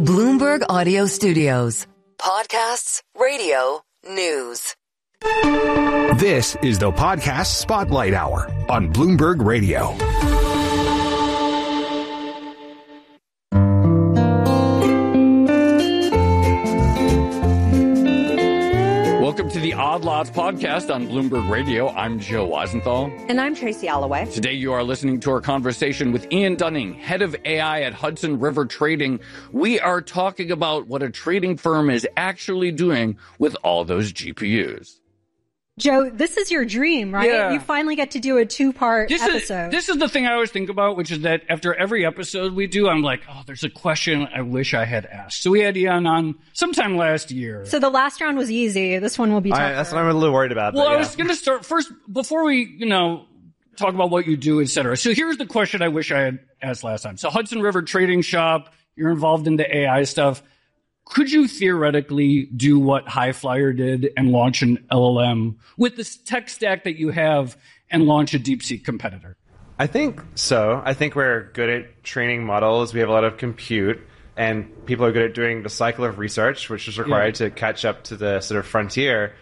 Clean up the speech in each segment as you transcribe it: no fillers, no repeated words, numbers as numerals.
Bloomberg Audio Studios. Podcasts, radio, news. This is the Podcast Spotlight Hour on Bloomberg Radio. Welcome to the Odd Lots podcast on Bloomberg Radio. I'm Joe Weisenthal. And I'm Tracy Alloway. Today you are listening to our conversation with Ian Dunning, head of AI at Hudson River Trading. We are talking about what a trading firm is actually doing with all those GPUs. Joe, this is your dream, right? Yeah. You finally get to do a two-part episode. This is the thing I always think about, which is that after every episode we do, I'm like, oh, there's a question I wish I had asked. So we had Ian on sometime last year. So the last round was easy. This one will be tougher. That's what I'm a little worried about. Well, I was going to start first, before we, talk about what you do, et cetera. So here's the question I wish I had asked last time. So Hudson River Trading Shop, you're involved in the AI stuff. Could you theoretically do what Highflyer did and launch an LLM with this tech stack that you have and launch a DeepSeek competitor? I think so. I think we're good at training models. We have a lot of compute, and people are good at doing the cycle of research, which is required to catch up to the sort of frontier.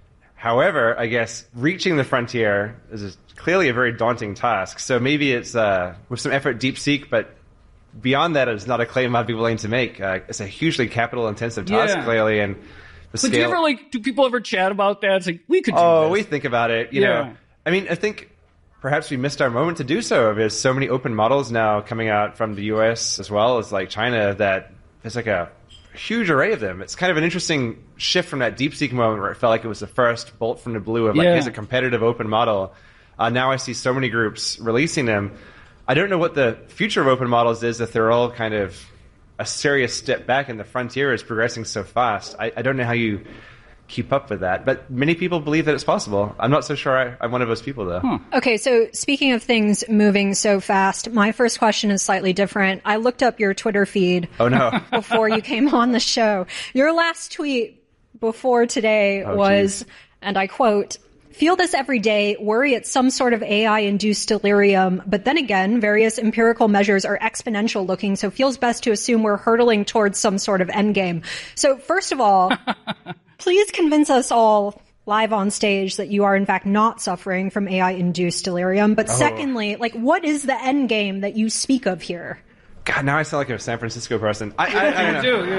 However, I guess reaching the frontier is clearly a very daunting task. So maybe it's with some effort DeepSeek, but beyond that, it's not a claim I'd be willing to make. It's a hugely capital-intensive task, clearly, and the scale. But do people ever chat about that? It's like, we could do this. We think about it, you know. I mean, I think perhaps we missed our moment to do so. There's so many open models now coming out from the US as well as like China that there's like a huge array of them. It's kind of an interesting shift from that DeepSeek moment where it felt like it was the first bolt from the blue of like, here's a competitive open model. Now I see so many groups releasing them. I don't know what the future of open models is if they're all kind of a serious step back and the frontier is progressing so fast. I don't know how you keep up with that, but many people believe that it's possible. I'm not so sure I'm one of those people, though. Okay, so speaking of things moving so fast, my first question is slightly different. I looked up your Twitter feed before you came on the show. Your last tweet before today was, and I quote, "Feel this every day, worry it's some sort of AI-induced delirium, but then again, various empirical measures are exponential looking, so feels best to assume we're hurtling towards some sort of endgame." So first of all, please convince us all live on stage that you are in fact not suffering from AI-induced delirium. But secondly, what is the endgame that you speak of here? God, now I sound like a San Francisco person. I don't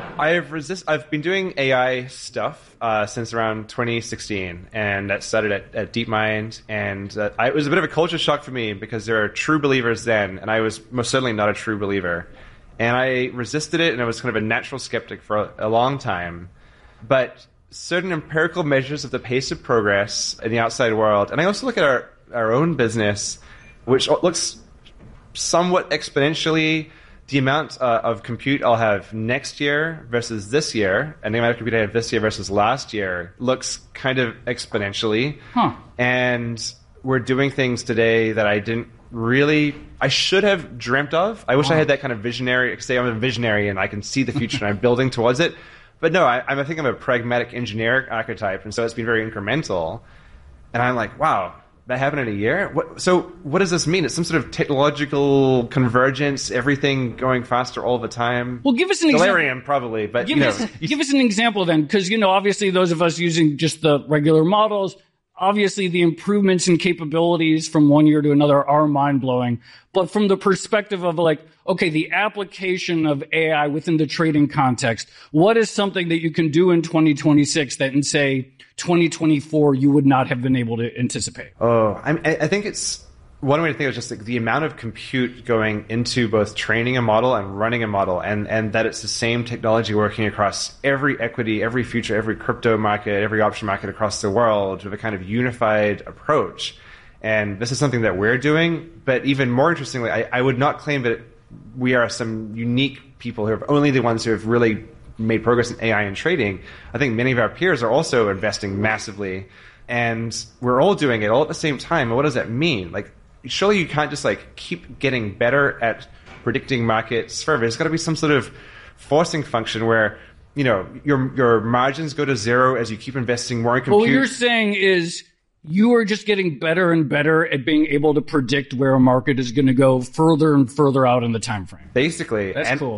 know. I've been doing AI stuff since around 2016, and that started at DeepMind. And it was a bit of a culture shock for me because there are true believers then, and I was most certainly not a true believer. And I resisted it, and I was kind of a natural skeptic for a long time. But certain empirical measures of the pace of progress in the outside world, and I also look at our own business, which looks somewhat exponentially, the amount of compute I'll have next year versus this year, and the amount of compute I have this year versus last year looks kind of exponentially. And we're doing things today that I should have dreamt of. I wish I had that kind of visionary, say I'm a visionary and I can see the future and I'm building towards it. But no, I think I'm a pragmatic engineer archetype, and so it's been very incremental. And I'm like, wow, that happened in a year? So what does this mean? It's some sort of technological convergence, everything going faster all the time? Well, give us an example. Delirium, probably, but give us an example then, because, obviously those of us using just the regular models, obviously the improvements in capabilities from one year to another are mind-blowing. But from the perspective of the application of AI within the trading context, what is something that you can do in 2026 that in, say, 2024 you would not have been able to anticipate? I think it's one way to think of just the amount of compute going into both training a model and running a model, and that it's the same technology working across every equity, every future, every crypto market, every option market across the world with a kind of unified approach. And this is something that we're doing, but even more interestingly, I would not claim that we are some unique people who are only the ones who have really made progress in AI and trading. I think many of our peers are also investing massively, and we're all doing it all at the same time. And what does that mean? Surely you can't just keep getting better at predicting markets further. There's got to be some sort of forcing function where your margins go to zero as you keep investing more in compute. Well, what you're saying is you are just getting better and better at being able to predict where a market is going to go further and further out in the time frame. Basically. That's cool.